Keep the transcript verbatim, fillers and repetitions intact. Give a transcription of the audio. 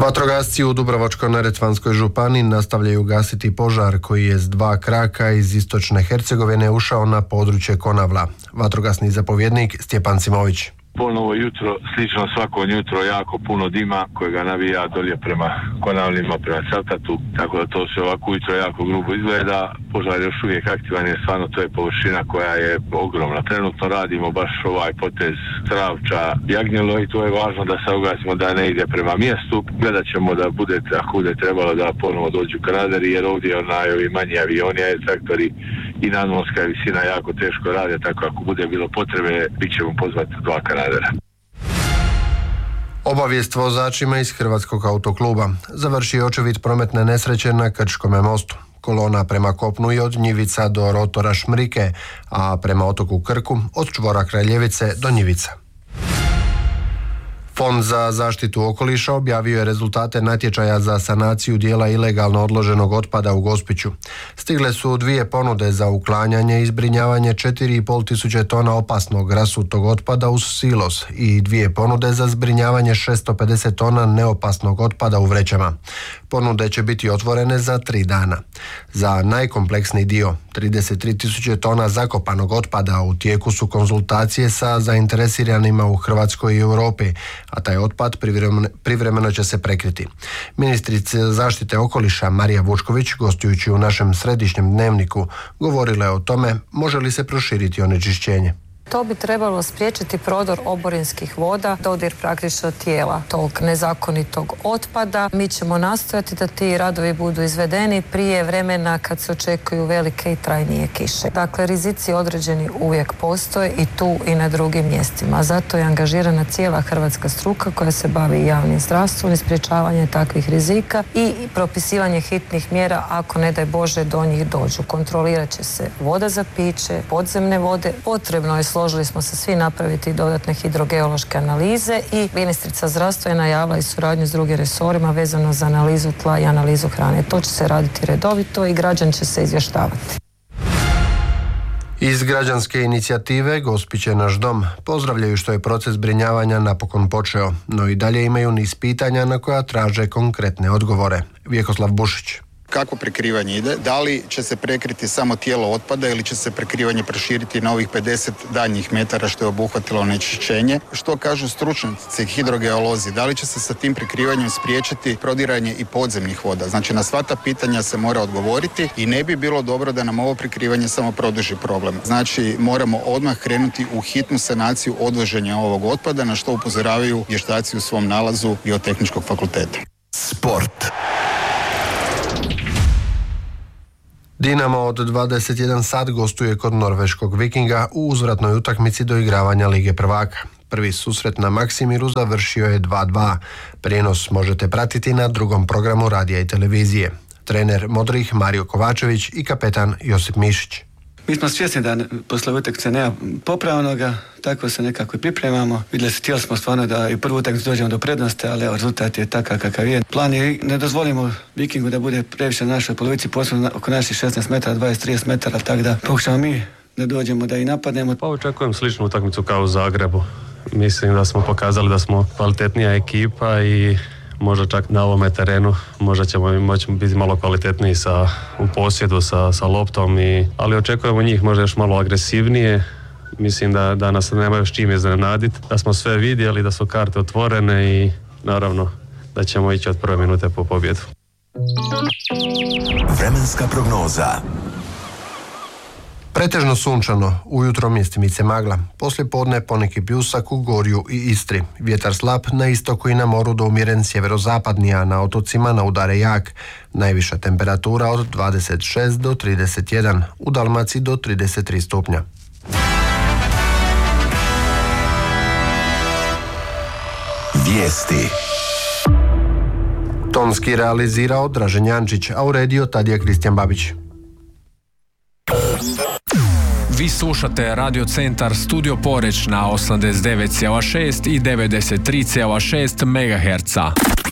Vatrogasci u Dubrovačko-neretvanskoj županiji nastavljaju gasiti požar koji je s dva kraka iz istočne Hercegovine ušao na područje Konavla. Vatrogasni zapovjednik Stjepan Simović. Ponovo jutro, slično svako jutro, jako puno dima kojega navija dolje prema Konavlima, prema Cavtatu, tako da to sve ovako jutro jako grubo izgleda. Požar je još uvijek aktivan, je stvarno to je površina koja je ogromna. Trenutno radimo baš ovaj potez Stravča Jagnjelo i to je važno da se ugasimo da ne ide prema mjestu. Gledat ćemo da bude, ako bude trebalo da ponovo dođu kanaderi, jer ovdje onaj ovi manji avioni, traktori i nadmorska visina jako teško rade, tako ako bude bilo potrebe, bit ćemo pozvati dva kanadera. Obavijest vozačima iz Hrvatskog autokluba. Završi očevid prometne nesreće na Krčkome mostu. Kolona prema kopnu je od Njivica do rotora Šmrike, a prema otoku Krku od čvora Kraljevice do Njivica. Fond za zaštitu okoliša objavio je rezultate natječaja za sanaciju dijela ilegalno odloženog otpada u Gospiću. Stigle su dvije ponude za uklanjanje i zbrinjavanje četiri i pol tisuće tona opasnog rasutog otpada uz silos i dvije ponude za zbrinjavanje šesto pedeset tona neopasnog otpada u vrećama. Ponude će biti otvorene za tri dana. Za najkompleksniji dio, trideset tri tisuće tona zakopanog otpada, u tijeku su konzultacije sa zainteresiranima u Hrvatskoj i Europi, a taj otpad privremeno, privremeno će se prekriti. Ministrica zaštite okoliša Marija Vučković, gostujući u našem središnjem dnevniku, govorila je o tome može li se proširiti onečišćenje. To bi trebalo spriječiti prodor oborinskih voda, dodir praktično tijela tog nezakonitog otpada. Mi ćemo nastojati da ti radovi budu izvedeni prije vremena kad se očekuju velike i trajnije kiše. Dakle, rizici određeni uvijek postoje i tu i na drugim mjestima. Zato je angažirana cijela hrvatska struka koja se bavi javnim zdravstvom i sprječavanje takvih rizika i propisivanje hitnih mjera ako ne daj Bože do njih dođu. Kontrolirat će se voda za piće, podzemne vode. Potrebno je složili smo se svi napraviti dodatne hidrogeološke analize i ministrica zdravstva je najavila i suradnju s drugim resorima vezano za analizu tla i analizu hrane. To će se raditi redovito i građan će se izvještavati. Iz građanske inicijative Gospić je naš dom pozdravljaju što je proces zbrinjavanja napokon počeo, no i dalje imaju niz pitanja na koja traže konkretne odgovore. Vjekoslav Bušić. Kako prekrivanje ide? Da li će se prekriti samo tijelo otpada ili će se prekrivanje proširiti na ovih pedeset daljnjih metara što je obuhvatilo onečišćenje? Što kažu stručnjaci hidrogeolozi? Da li će se sa tim prekrivanjem spriječiti prodiranje i podzemnih voda? Znači, na sva ta pitanja se mora odgovoriti i ne bi bilo dobro da nam ovo prekrivanje samo produži problem. Znači, moramo odmah krenuti u hitnu sanaciju odvoženja ovog otpada, na što upozoravaju vještaci u svom nalazu Biotehničkog fakulteta. Sport. Dinamo od dvadeset jedan sat gostuje kod norveškog Vikinga u uzvratnoj utakmici do igravanja Lige prvaka. Prvi susret na Maksimiru završio je dva dva. Prijenos možete pratiti na drugom programu radija i televizije. Trener Modrih Mario Kovačević i kapetan Josip Mišić. Mi smo svjesni da posle utakmice nema popravnoga, tako se nekako i pripremamo. Vidjeli se, htjeli smo stvarno da i prvu utakmicu dođemo do prednosti, ali evo, rezultat je takav kakav je. Plan je, ne dozvolimo Vikingu da bude previše na našoj polovici, posebno oko naših šesnaest metara, dvadeset trideset metara, tako da pokušamo mi da dođemo da i napadnemo. Pa očekujem sličnu utakmicu kao u Zagrebu. Mislim da smo pokazali da smo kvalitetnija ekipa i možda čak na ovome terenu možda ćemo moći biti malo kvalitetniji sa, u posjedu sa, sa loptom, i, ali očekujemo njih možda još malo agresivnije. Mislim da, da nas nemaju s čim iznenaditi, da smo sve vidjeli, da su karte otvorene i naravno da ćemo ići od prve minute po pobjedu. Vremenska prognoza. Pretežno sunčano, ujutro mjestimice magla, poslije podne poneki pljusak u Gorju i Istri. Vjetar slab na istoku i na moru do umjeren sjeverozapadni, a na otocima na udare jak. Najviša temperatura od dvadeset šest do trideset jedan, u Dalmaciji do trideset tri stupnja. Vijesti. Tonski realizirao Dražen Jančić, a uredio Tadija Kristijan Babić. Vi slušate Radio Centar Studio Poreć na osamdeset devet zarez šest i devedeset tri zarez šest megaherca.